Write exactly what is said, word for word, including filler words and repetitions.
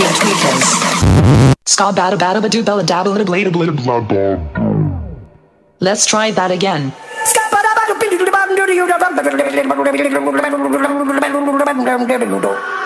and tweakers. Ska bada bada ba do bella dabba bada blada blada blah blah. Let's try that again.